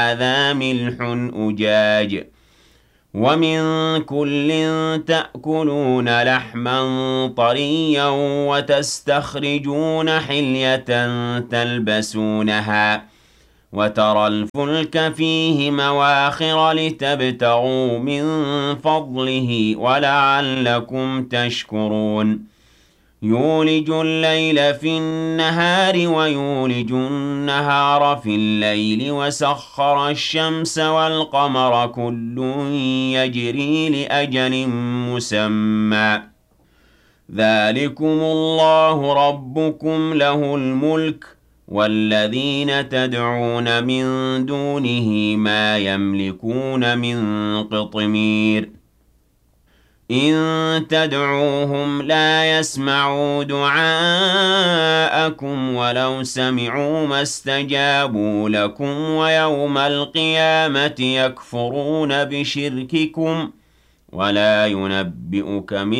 هذا ملح أجاج ومن كل تأكلون لحما طريا وتستخرجون حلية تلبسونها وترى الفلك فيه مواخر لتبتغوا من فضله ولعلكم تشكرون يولج الليل في النهار ويولج النهار في الليل وسخر الشمس والقمر كل يجري لأجل مسمى ذلكم الله ربكم له الملك والذين تدعون من دونه ما يملكون من قطمير إن تدعوهم لا يسمعوا دعاءكم ولو سمعوا ما استجابوا لكم ويوم القيامة يكفرون بشرككم ولا ينبئك